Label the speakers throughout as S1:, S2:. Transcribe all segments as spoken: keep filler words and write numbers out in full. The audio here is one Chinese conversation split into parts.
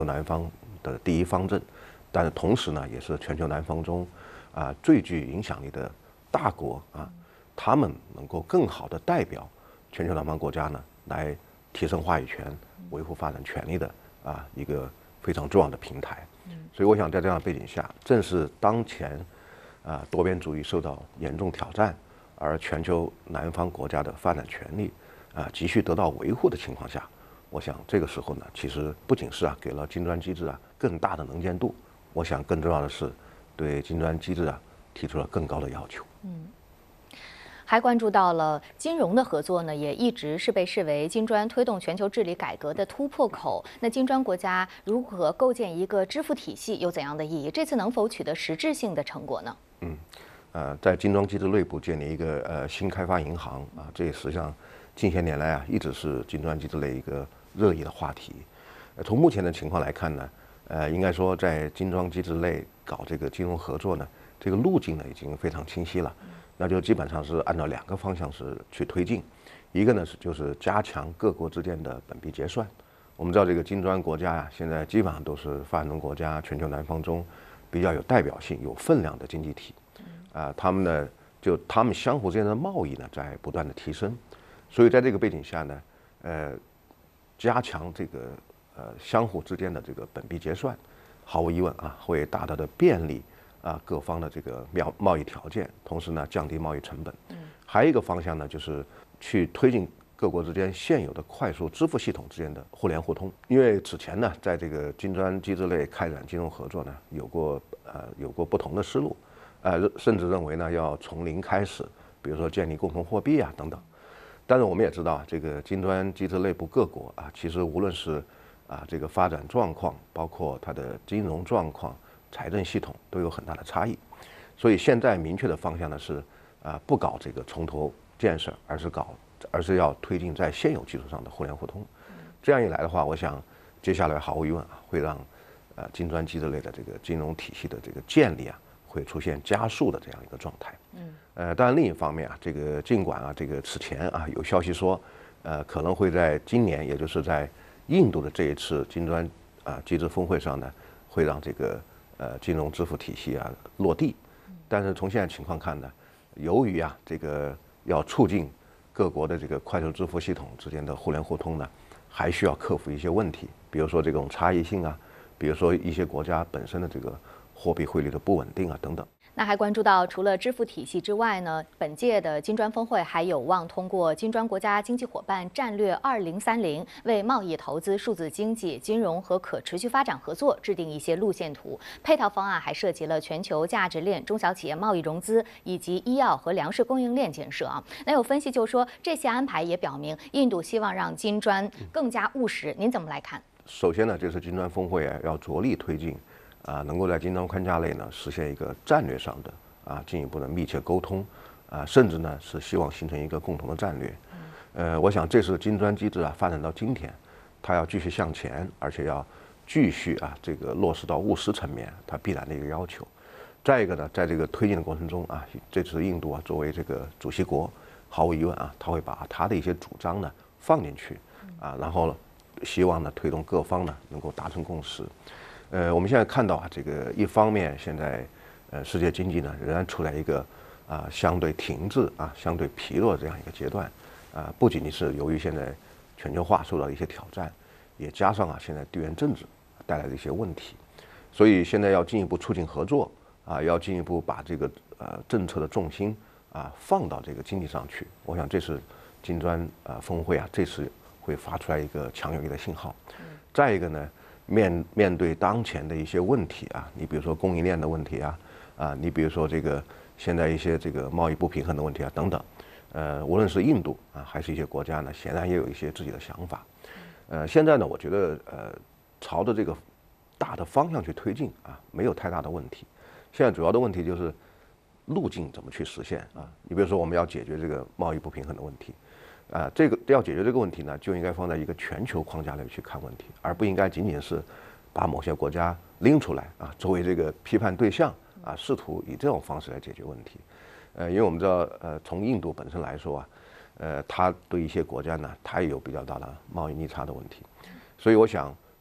S1: 南方的第一方阵，但是同时呢，也是全球南方中啊最具影响力的大国啊，他们能够更好的代表全球南方国家呢，来提升话语权、维护发展权利的啊一个非常重要的平台。所以我想在这样的背景下，正是当前啊多边主义受到严重挑战，而全球南方国家的发展权利啊急需得到维护的情况下，我想这个时候呢，其实不仅是啊给了金砖机制啊更大的能见度，我想更重要的是对金砖机制啊提出了更高的要求。
S2: 嗯。还关注到了金融的合作呢，也一直是被视为金砖推动全球治理改革的突破口。那金砖国家如何构建一个支付体系，有怎样的意义？这次能否取得实质性的成果呢？
S1: 嗯，呃，在金砖机制内部建立一个呃新开发银行啊，这也实际上近些年来啊一直是金砖机制内一个热议的话题。呃，从目前的情况来看呢，呃，应该说在金砖机制内搞这个金融合作呢，这个路径呢已经非常清晰了。那就基本上是按照两个方向是去推进，一个呢是就是加强各国之间的本币结算。我们知道这个金砖国家呀、啊，现在基本上都是发展中国家、全球南方中比较有代表性、有分量的经济体，啊、呃，他们呢就他们相互之间的贸易呢在不断的提升，所以在这个背景下呢，呃，加强这个呃相互之间的这个本币结算，毫无疑问啊会大大的便利。啊，各方的这个贸贸易条件，同时呢降低贸易成本。嗯，还有一个方向呢，就是去推进各国之间现有的快速支付系统之间的互联互通。因为此前呢，在这个金砖机制内开展金融合作呢，有过呃有过不同的思路，呃甚至认为呢要从零开始，比如说建立共同货币啊等等。但是我们也知道啊，这个金砖机制内部各国啊，其实无论是啊这个发展状况，包括它的金融状况。财政系统都有很大的差异，所以现在明确的方向呢是啊不搞这个从头建设，而是搞而是要推进在现有基础上的互联互通。这样一来的话，我想接下来毫无疑问啊会让呃金砖机制类的这个金融体系的这个建立啊会出现加速的这样一个状态。嗯，呃，当然另一方面啊，这个尽管啊这个此前啊有消息说，呃可能会在今年，也就是在印度的这一次金砖啊机制峰会上呢，会让这个呃，金融支付体系啊落地，但是从现在情况看呢，由于啊这个要促进各国的这个快速支付系统之间的互联互通呢，还需要克服一些问题，比如说这种差异性啊，比如说一些国家本身的这个货币汇率的不稳定啊等等。
S2: 那还关注到，除了支付体系之外呢，本届的金砖峰会还有望通过金砖国家经济伙伴战略二零三零，为贸易、投资、数字经济、金融和可持续发展合作制定一些路线图。配套方案还涉及了全球价值链、中小企业贸易融资以及医药和粮食供应链建设啊。那有分析就说，这些安排也表明印度希望让金砖更加务实。您怎么来看？
S1: 首先呢，这次金砖峰会啊，要着力推进。啊，能够在金砖框架内呢实现一个战略上的啊进一步的密切沟通，啊，甚至呢是希望形成一个共同的战略。呃，我想这是金砖机制啊发展到今天，它要继续向前，而且要继续啊这个落实到务实层面，它必然的一个要求。再一个呢，在这个推进的过程中啊，这次印度啊作为这个主席国，毫无疑问啊，他会把他的一些主张呢放进去啊，然后希望呢推动各方呢能够达成共识。呃，我们现在看到啊，这个一方面现在，呃，世界经济呢仍然处在一个啊相对停滞啊、相对疲弱这样一个阶段，啊，不仅仅是由于现在全球化受到一些挑战，也加上啊现在地缘政治带来的一些问题，所以现在要进一步促进合作啊，要进一步把这个呃政策的重心啊放到这个经济上去。我想这是金砖啊峰会啊这次会发出来一个强有力的信号。再一个呢。面面对当前的一些问题啊，你比如说供应链的问题啊，啊，你比如说这个现在一些这个贸易不平衡的问题啊等等，呃，无论是印度啊，还是一些国家呢，显然也有一些自己的想法。呃，现在呢，我觉得呃，朝着这个大的方向去推进啊，没有太大的问题。现在主要的问题就是路径怎么去实现啊？你比如说我们要解决这个贸易不平衡的问题。啊，这个要解决这个问题呢，就应该放在一个全球框架内去看问题，而不应该仅仅是把某些国家拎出来啊，作为这个批判对象啊，试图以这种方式来解决问题。呃，因为我们知道，呃，从印度本身来说啊，呃，它对一些国家呢，它也有比较大的贸易逆差的问题，所以我想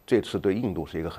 S1: 这次对印度是一个很